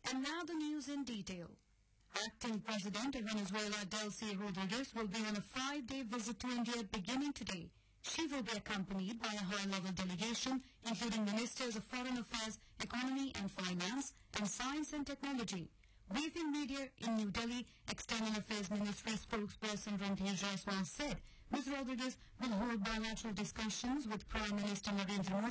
And now the news in detail. Acting President of Venezuela, Delcy Rodriguez, will be on a 5-day visit to India beginning today. She will be accompanied by a high-level delegation, including Ministers of Foreign Affairs, Economy and Finance, and Science and Technology. Briefing media in New Delhi, External Affairs Ministry spokesperson Randhir Jaiswal said Ms. Rodriguez will hold bilateral discussions with Prime Minister Narendra Modi